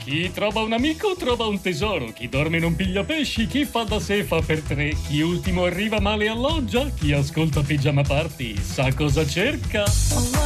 Chi trova un amico trova un tesoro, chi dorme non piglia pesci, chi fa da sé fa per tre, chi ultimo arriva male alloggia, chi ascolta Pigiama Party sa cosa cerca.